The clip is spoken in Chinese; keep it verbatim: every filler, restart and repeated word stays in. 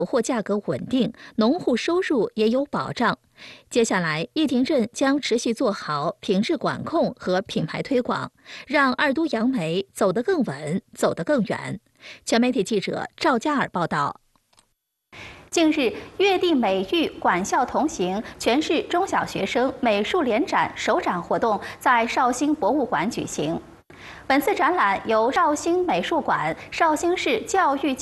货价格稳定，农户收入也有保障。接下来，叶廷镇将持续做好品质管控和品牌推广，让二都杨梅走得更稳，走得更远。全媒体记者赵嘉尔报道。近日，粤地美育管校同行全市中小学生美术联展首展活动在绍兴博物馆举行。本次展览由绍兴美术馆、绍兴市教育